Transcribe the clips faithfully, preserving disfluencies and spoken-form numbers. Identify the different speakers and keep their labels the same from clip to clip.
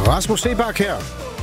Speaker 1: Rasmus Seebach her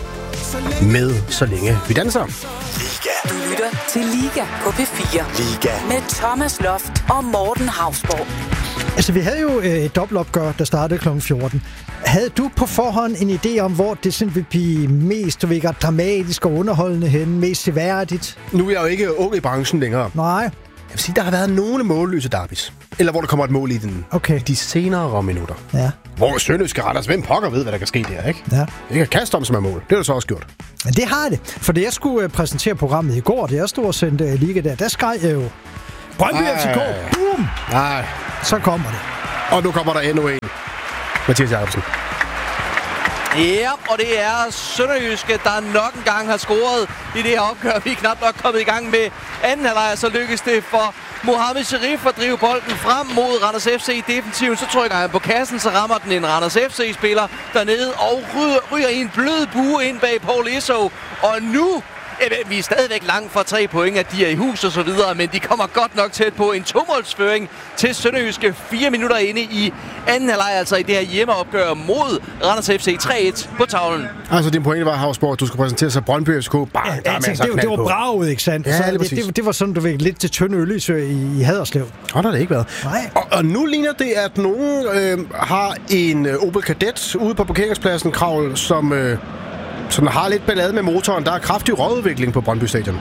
Speaker 1: med Så længe vi danser.
Speaker 2: Liga. Du lytter til Liga på P fire.
Speaker 3: Liga.
Speaker 2: Med Thomas Loft og Morten Hausborg.
Speaker 4: Altså, vi havde jo et dobbeltopgør, der startede klokken fjorten. Havde du på forhånd en idé om, hvor det sådan vil blive mest, du ved, dramatisk og underholdende hen, mest seværdigt?
Speaker 1: Nu er jeg jo ikke ung i branchen længere.
Speaker 4: Nej.
Speaker 1: Jeg vil sige, der har været nogle målløse derbys. Eller hvor der kommer et mål i den.
Speaker 4: Okay.
Speaker 1: De senere minutter.
Speaker 4: Ja.
Speaker 1: Hvor Sønderjyske retter, hvem pokker ved, hvad der kan ske der, ikke?
Speaker 4: Ja.
Speaker 1: Det kan kaste om som er mål. Det har du så også gjort.
Speaker 4: Men det har det. For det, jeg skulle præsentere programmet i går, det jeg stod og sendte Liga der, der skreg jeg jo Brøndby F C K. Boom!
Speaker 1: Nej.
Speaker 4: Så kommer det.
Speaker 1: Og nu kommer der endnu en. Mathias Jacobsen.
Speaker 5: Ja, og det er Sønderjyske, der nok en gang har scoret i det her opgør. Vi er knap nok kommet i gang med anden halvleg, så lykkes det for Mohamed Sharif at drive bolden frem mod Randers F C i defensiven. Så trykker han på kassen, så rammer den en Randers F C-spiller dernede og ryger, ryger i en blød bue ind bag Paul Esso. Og nu... Vi er stadigvæk langt fra tre point, at de er i hus og så videre, men de kommer godt nok tæt på en tomålsføring til Sønderjyske fire minutter inde i anden halvleg, altså i det her hjemmeopgør mod Randers F C tre et på tavlen.
Speaker 1: Altså, din pointe var, Hausborg, at du skulle præsentere sig Brøndby F C K. Bare,
Speaker 4: Ja,
Speaker 1: der er
Speaker 4: tænkte,
Speaker 1: masser af
Speaker 4: det,
Speaker 1: knald
Speaker 4: det var
Speaker 1: på.
Speaker 4: braget, ikke sandt?
Speaker 1: Ja,
Speaker 4: så
Speaker 1: det,
Speaker 4: det, det, det var sådan, du ved, lidt til tynde ølesø i, i Haderslev.
Speaker 1: Og der har det ikke været.
Speaker 4: Nej.
Speaker 1: Og, og nu ligner det, at nogen øh, har en øh, Opel Kadett ude på parkeringspladsen, Kravl, som... Øh, som har lidt ballade med motoren. Der er kraftig rådudvikling på Brøndby Stadion.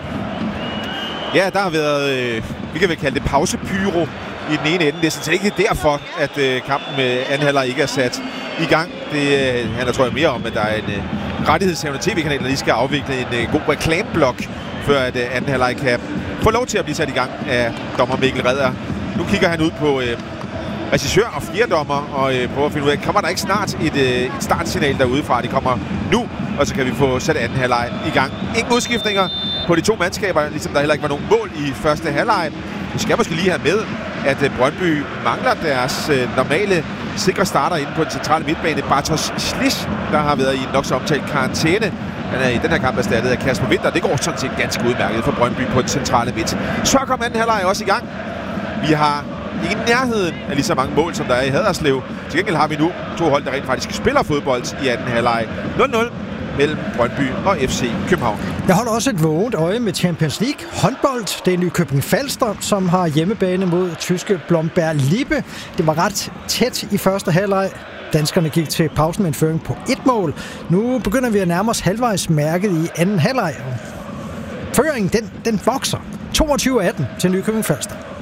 Speaker 6: Ja, der har været, øh, vi kan vel kalde det pausepyro i den ene ende. Det er sådan set ikke derfor, at øh, kampen med anden halvleg ikke er sat i gang. Det øh, handler, tror jeg, mere om, at der er en øh, rettighedshavende tv-kanal, der lige skal afvikle en øh, god reklameblok, før at øh, anden halvleg kan få lov til at blive sat i gang af dommer Mikkel Redder. Nu kigger han ud på... Øh, regissør og fjerdommer og øh, prøver at finde ud af, kommer der ikke snart et, øh, et startsignal derudefra? Det kommer nu, og så kan vi få sat anden halvleg i gang. Ingen udskiftninger på de to mandskaber, ligesom der heller ikke var nogen mål i første halvleg. Vi skal måske lige have med, at øh, Brøndby mangler deres øh, normale sikre starter inde på den centrale midtbane. Bartosz Slisz, der har været i en nok så omtalt karantæne. Han er i den her kamp erstattet af Kasper Winter. Det går sådan set ganske udmærket for Brøndby på den centrale midt. Så kommer anden halvleg også i gang. Vi har ikke i nærheden af lige så mange mål, som der er i Haderslev. Til gengæld har vi nu to hold, der rent faktisk spiller fodbold i anden halvleg. nul nul mellem Brøndby og F C København.
Speaker 4: Jeg holder også et vågent øje med Champions League håndbold. Det er Nykøbing Falster, som har hjemmebane mod tyske Blomberg Lippe. Det var ret tæt i første halvleg. Danskerne gik til pausen med en føring på et mål. Nu begynder vi at nærme os halvvejs mærket i anden halvleg. Føringen, den, den vokser. toogtyve atten til Nykøbing Falster.